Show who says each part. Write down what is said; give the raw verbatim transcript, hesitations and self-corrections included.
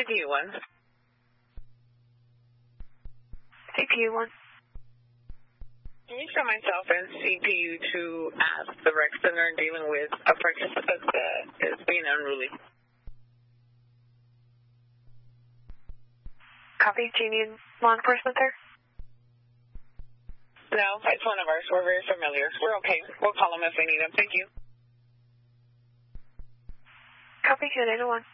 Speaker 1: C P U one.
Speaker 2: C P U one.
Speaker 1: Can you show myself and C P U to ask the rec center dealing with a participant that is being unruly?
Speaker 2: Copy. Do you need law enforcement there?
Speaker 1: No, it's one of ours. We're very familiar. We're okay. We'll call them if they need them. Thank you.
Speaker 2: Copy. Good eight oh one.